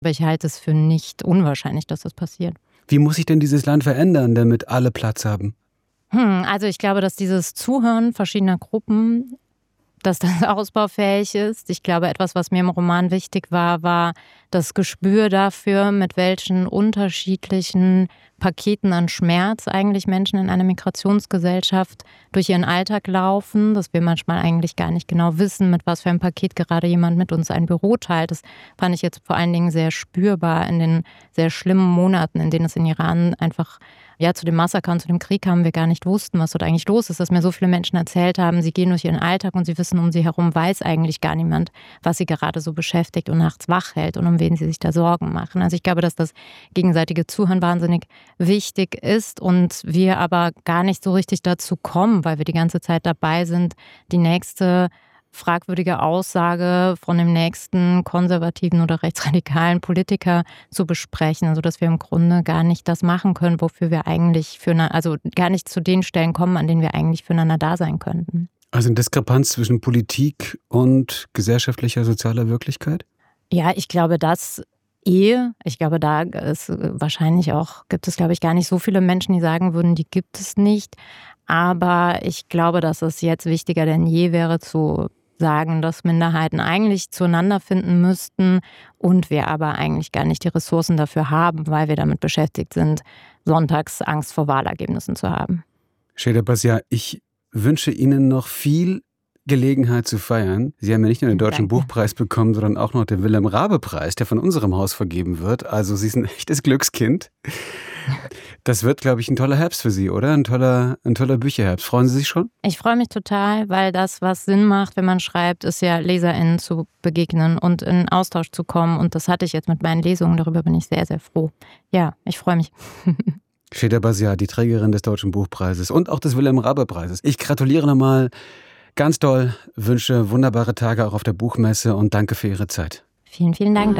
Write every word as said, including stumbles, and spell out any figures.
Aber ich halte es für nicht unwahrscheinlich, dass das passiert. Wie muss sich denn dieses Land verändern, damit alle Platz haben? Hm, also ich glaube, dass dieses Zuhören verschiedener Gruppen, dass das ausbaufähig ist. Ich glaube, etwas, was mir im Roman wichtig war, war das Gespür dafür, mit welchen unterschiedlichen Paketen an Schmerz eigentlich Menschen in einer Migrationsgesellschaft durch ihren Alltag laufen, dass wir manchmal eigentlich gar nicht genau wissen, mit was für einem Paket gerade jemand mit uns ein Büro teilt. Das fand ich jetzt vor allen Dingen sehr spürbar in den sehr schlimmen Monaten, in denen es in Iran einfach ja, zu dem Massaker und zu dem Krieg haben wir gar nicht wussten, was dort eigentlich los ist, dass mir so viele Menschen erzählt haben, sie gehen durch ihren Alltag und sie wissen, um sie herum weiß eigentlich gar niemand, was sie gerade so beschäftigt und nachts wach hält und um wen sie sich da Sorgen machen. Also ich glaube, dass das gegenseitige Zuhören wahnsinnig wichtig ist und wir aber gar nicht so richtig dazu kommen, weil wir die ganze Zeit dabei sind, die nächste fragwürdige Aussage von dem nächsten konservativen oder rechtsradikalen Politiker zu besprechen, also dass wir im Grunde gar nicht das machen können, wofür wir eigentlich für, also gar nicht zu den Stellen kommen, an denen wir eigentlich füreinander da sein könnten. Also eine Diskrepanz zwischen Politik und gesellschaftlicher, sozialer Wirklichkeit? Ja, ich glaube, das Ehe, ich glaube, da ist wahrscheinlich auch, gibt es, glaube ich, gar nicht so viele Menschen, die sagen würden, die gibt es nicht. Aber ich glaube, dass es jetzt wichtiger denn je wäre, zu sagen, dass Minderheiten eigentlich zueinander finden müssten und wir aber eigentlich gar nicht die Ressourcen dafür haben, weil wir damit beschäftigt sind, sonntags Angst vor Wahlergebnissen zu haben. Şeyda Bazia, ich wünsche Ihnen noch viel Gelegenheit zu feiern. Sie haben ja nicht nur den Deutschen Danke. Buchpreis bekommen, sondern auch noch den Wilhelm-Raabe-Preis, der von unserem Haus vergeben wird. Also Sie sind ein echtes Glückskind. Das wird, glaube ich, ein toller Herbst für Sie, oder? Ein toller, ein toller Bücherherbst. Freuen Sie sich schon? Ich freue mich total, weil das, was Sinn macht, wenn man schreibt, ist ja LeserInnen zu begegnen und in Austausch zu kommen. Und das hatte ich jetzt mit meinen Lesungen. Darüber bin ich sehr, sehr froh. Ja, ich freue mich. Şeyda Bazia, die Trägerin des Deutschen Buchpreises und auch des Wilhelm-Raabe-Preises. Ich gratuliere nochmal ganz doll, wünsche wunderbare Tage auch auf der Buchmesse und danke für Ihre Zeit. Vielen, vielen Dank.